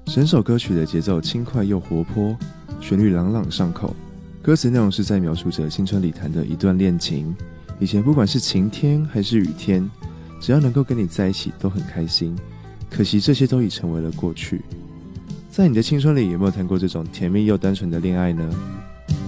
整首歌曲的节奏轻快又活泼，旋律朗朗上口。歌词内容是在描述着青春里谈的一段恋情，以前不管是晴天还是雨天，只要能够跟你在一起都很开心，可惜这些都已成为了过去。在你的青春里有没有谈过这种甜蜜又单纯的恋爱呢？